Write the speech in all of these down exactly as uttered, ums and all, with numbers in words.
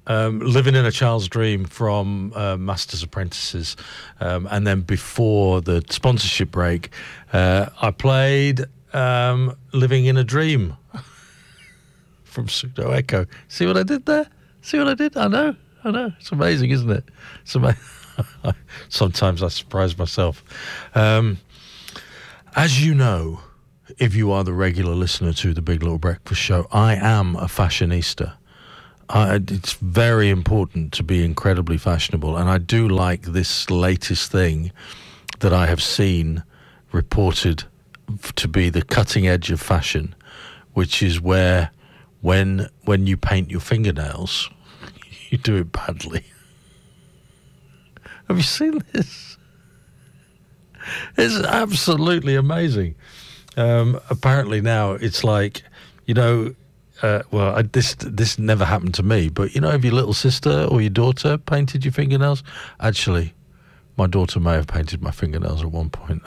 Um, living in a Child's Dream from uh, Masters Apprentices. Um, and then before the sponsorship break, uh, I played um, Living in a Dream from Pseudo Echo. See what I did there? See what I did? I know, I know. It's amazing, isn't it? It's amazing. Sometimes I surprise myself. Um, as you know, if you are the regular listener to the Big Little Breakfast Show, I am a fashionista. I, it's very important to be incredibly fashionable, and I do like this latest thing that I have seen reported to be the cutting edge of fashion, which is where when when you paint your fingernails, you do it badly. Have you seen this? It's absolutely amazing. Um, apparently now it's like, you know, Uh, well, I, this this never happened to me, but you know, if your little sister or your daughter painted your fingernails, actually, my daughter may have painted my fingernails at one point.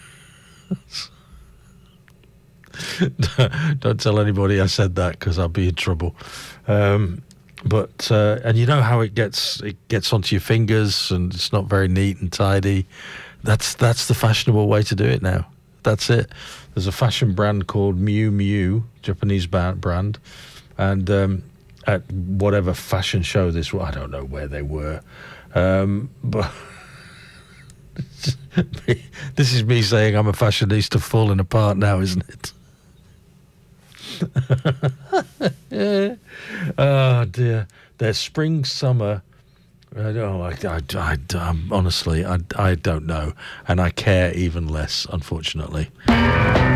Don't tell anybody I said that, because I'll be in trouble. Um, but uh, and you know how it gets it gets onto your fingers, and it's not very neat and tidy. That's that's the fashionable way to do it now. That's it. There's a fashion brand called Miu Miu, Japanese brand, and um, at whatever fashion show this was, I don't know where they were, um, but this is me saying I'm a fashionista falling apart now, isn't it? Oh dear. There's spring, summer. I don't. I, I, I, um, honestly, I, I don't know, and I care even less, unfortunately.